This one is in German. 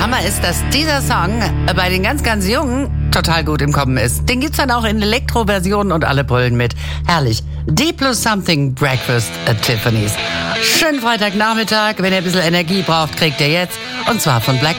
Hammer ist, dass dieser Song bei den ganz, ganz Jungen total gut im Kommen ist. Den gibt's dann auch in Elektro-Versionen und alle brüllen mit. Herrlich. D plus Something Breakfast at Tiffany's. Schönen Freitagnachmittag. Wenn ihr ein bisschen Energie braucht, kriegt ihr jetzt. Und zwar von Black